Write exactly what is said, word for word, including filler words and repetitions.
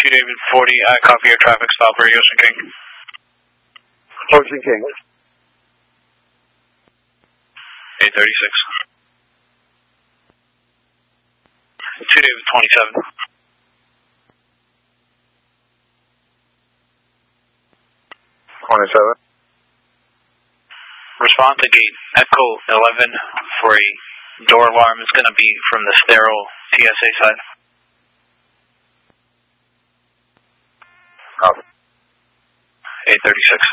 two David forty, I copy your traffic stop for Ocean King. Ocean King. eight thirty-six. two David twenty-seven. twenty-seven. Respond to gate Echo eleven for a door alarm. Is going to be from the sterile T S A side. Copy. eight thirty-six.